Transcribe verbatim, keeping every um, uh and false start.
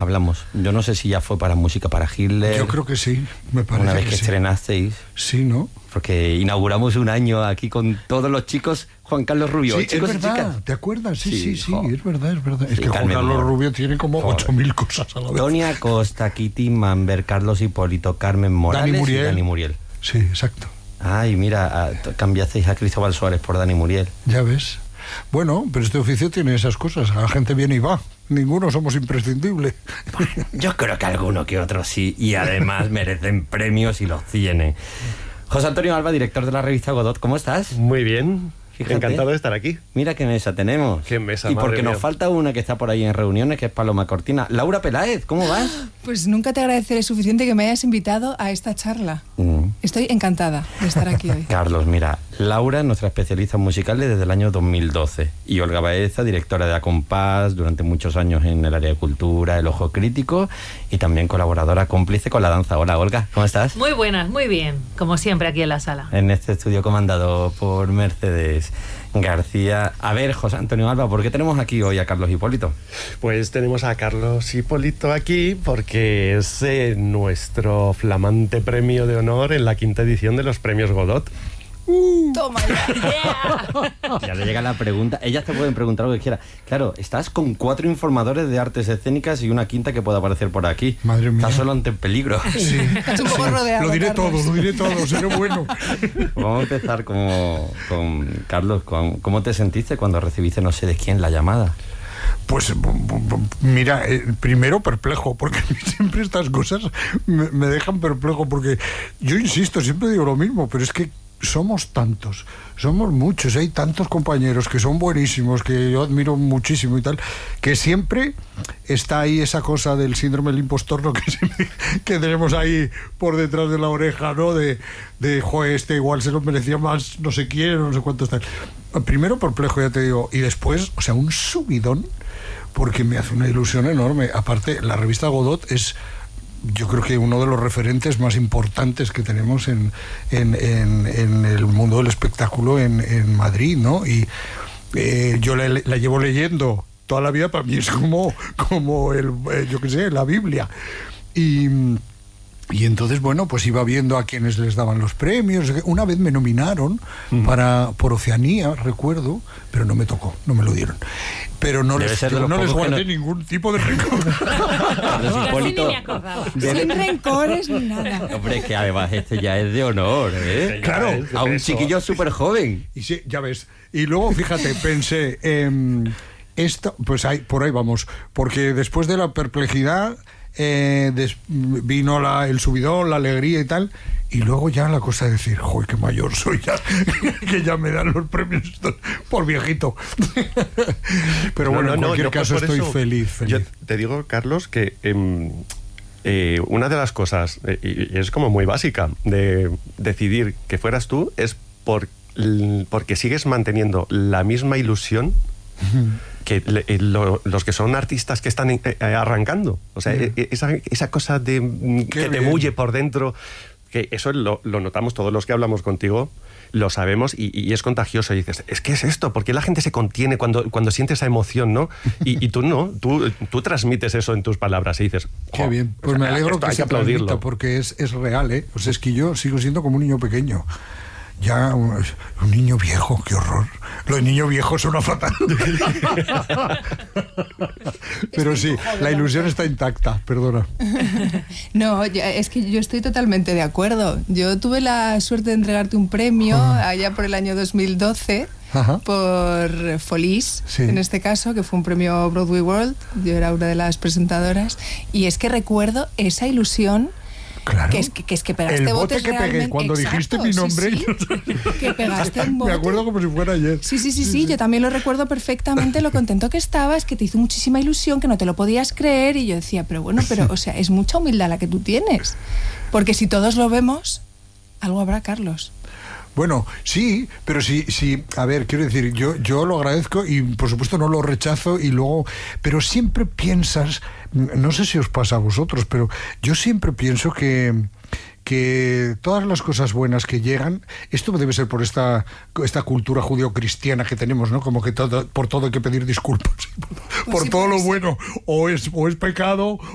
hablamos. Yo no sé si ya fue para Música para Hitler. Yo creo que sí, me parece Una vez que, que sí. estrenasteis. Sí, ¿no? Porque inauguramos un año aquí con todos los chicos, Juan Carlos Rubio. Sí, chicos es verdad, y chicas. ¿te acuerdas? Sí, Sí, sí, sí, jo. es verdad, es verdad. Es Sí, que Juan Carmen Carlos Moro. Rubio tiene como Joder. ocho mil cosas a la vez. Tony Acosta, Kitty Manber, Carlos Hipólito, Carmen Morales Dani Muriel. y Dani Muriel. Sí, exacto. Ay, mira, a- t- cambiasteis a Cristóbal Suárez por Dani Muriel. Ya ves. Bueno, pero este oficio tiene esas cosas. La gente viene y va. Ninguno somos imprescindibles. Yo creo que alguno que otro sí, y además merecen premios y los tienen. José Antonio Alba, director de la revista Godot, ¿cómo estás? Muy bien. Fíjate. Encantado de estar aquí. Mira qué mesa tenemos. Qué mesa, Y madre porque nos mía. falta una que está por ahí en reuniones, que es Paloma Cortina. Laura Peláez, ¿cómo vas? Pues nunca te agradeceré suficiente que me hayas invitado a esta charla. Mm. Estoy encantada de estar aquí hoy. Carlos, mira, Laura es nuestra especialista en musicales desde el año dos mil doce y Olga Baeza, directora de Acompás durante muchos años en el área de cultura, El Ojo Crítico y también colaboradora cómplice con la danza. Hola, Olga, ¿cómo estás? Muy buenas, muy bien, como siempre aquí en la sala. En este estudio comandado por Mercedes García. A ver, José Antonio Alba, ¿por qué tenemos aquí hoy a Carlos Hipólito? Pues tenemos a Carlos Hipólito aquí porque es eh, nuestro flamante premio de honor en la quinta edición de los premios Godot. Toma ya. Ya le llega la pregunta. Ellas te pueden preguntar lo que quieras. Claro, estás con cuatro informadores de artes escénicas y una quinta que pueda aparecer por aquí. Madre mía. Estás solo ante peligro. Sí. Estás un poco rodeado, Lo diré Carlos. todo, lo diré todo, seré bueno. Vamos a empezar como, con Carlos. Con, ¿Cómo te sentiste cuando recibiste no sé de quién la llamada? Pues mira, eh, primero perplejo, porque siempre estas cosas me, me dejan perplejo, porque yo insisto, siempre digo lo mismo, pero es que somos tantos, somos muchos, hay tantos compañeros que son buenísimos, que yo admiro muchísimo y tal, que siempre está ahí esa cosa del síndrome del impostor, ¿no? que, siempre- que tenemos ahí por detrás de la oreja, ¿no? De, de joder, este igual se lo merecía más, no sé quién, no sé cuánto está. Primero perplejo, ya te digo, y después, o sea, un subidón, porque me hace una ilusión enorme. Aparte, la revista Godot es, yo creo que uno de los referentes más importantes que tenemos en, en, en, en el mundo del espectáculo en, en Madrid, ¿no? Y eh, yo la, la llevo leyendo toda la vida, para mí es como, como el, eh, yo qué sé, la Biblia. Y... Y entonces, bueno, pues iba viendo a quienes les daban los premios. Una vez me nominaron uh-huh. para por Oceanía, recuerdo, pero no me tocó, no me lo dieron. Pero no Debe les, ser de los no les pocos que guardé no- ningún tipo de rencor. Carlos Casi Hipólito. ni me acordaba. Sin rencores ni nada. Hombre, que además este ya es de honor, ¿eh? Claro. Es de A un peso. chiquillo súper joven. Y sí, ya ves. Y luego, fíjate, pensé, eh, esto, pues ahí, por ahí vamos, porque después de la perplejidad eh, des, vino la, el subidón, la alegría y tal, y luego ya la cosa de decir, joder, qué mayor soy ya, que ya me dan los premios estos por viejito. Pero bueno, No, no, en no, cualquier no, pues caso por estoy eso feliz, feliz. Yo te digo, Carlos, que eh, eh, una de las cosas, eh, y es como muy básica, de decidir que fueras tú, es por, porque sigues manteniendo la misma ilusión que le, eh, lo, los que son artistas que están eh, eh, arrancando. O sea, eh, esa, esa cosa de mm, Qué que te bien. bulle por dentro, que eso lo, lo notamos todos los que hablamos contigo, lo sabemos y, y es contagioso. Y dices, es que es esto, porque la gente se contiene cuando, cuando siente esa emoción, ¿no? Y, y tú no, tú, tú transmites eso en tus palabras y dices, Qué "Jo, bien, pues o sea, me alegro esto que hay se aplaudirlo". transmita, porque es, es real, ¿eh? O sea, es que yo sigo siendo como un niño pequeño. Ya un, un niño viejo, qué horror. Lo de niño viejo suena fatal. Pero sí, la ilusión está intacta, perdona. No, ya- es que yo estoy totalmente de acuerdo. Yo tuve la suerte de entregarte un premio allá por el año dos mil doce. Ajá. Por Folies, Sí. en este caso, que fue un premio Broadway World. Yo era una de las presentadoras. Y es que recuerdo esa ilusión. Claro. Que es que, que es que pegaste El bote botes que pegué realmente- cuando dijiste mi Exacto, nombre. sí, sí. Que pegaste un bote. Me acuerdo como si fuera ayer. Sí, sí, sí, sí, yo también lo recuerdo perfectamente, lo contento que estabas, que te hizo muchísima ilusión, que no te lo podías creer, y yo decía, pero bueno, pero, o sea, es mucha humildad la que tú tienes, porque si todos lo vemos, algo habrá, Carlos. Bueno, sí, pero sí, sí, a ver, quiero decir, yo, yo lo agradezco y por supuesto no lo rechazo y luego, pero siempre piensas, no sé si os pasa a vosotros, pero yo siempre pienso que que todas las cosas buenas que llegan, esto debe ser por esta, esta cultura judeocristiana que tenemos, ¿no? Como que todo, por todo hay que pedir disculpas, por, por sí, todo puede lo ser. bueno, o es, o es pecado